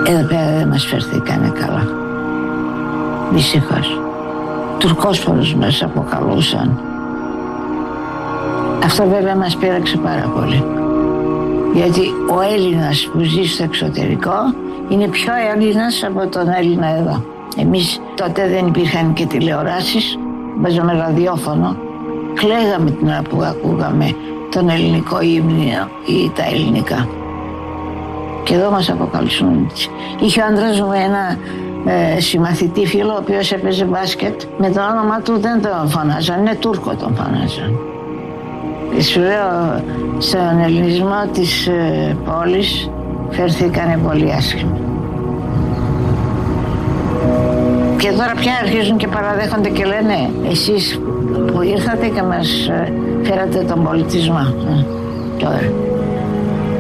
Εδώ πέρα δεν μας φερθήκανε καλά. Δυστυχώς. Τουρκόσπορους μας αποκαλούσαν. Αυτό βέβαια μας πείραξε πάρα πολύ. Γιατί ο Έλληνας που ζει στο εξωτερικό είναι πιο Έλληνας από τον Έλληνα εδώ. Εμείς τότε δεν υπήρχαν και τηλεοράσεις, παίζαμε ραδιόφωνο. Κλαίγαμε την ώρα που ακούγαμε τον ελληνικό ύμνο ή τα ελληνικά. Και εδώ μας αποκαλούσαν. Είχε ο άντρας μου ένα συμμαθητή φίλο, ο οποίος έπαιζε μπάσκετ. Με το όνομα του δεν τον φωνάζαν, είναι Τούρκο τον φωνάζαν. Σου λέω, στον ελληνισμό της πόλης φέρθηκανε πολύ άσχημα. Και τώρα πια αρχίζουν και παραδέχονται και λένε εσείς που ήρθατε και μας φέρατε τον πολιτισμό. Τώρα.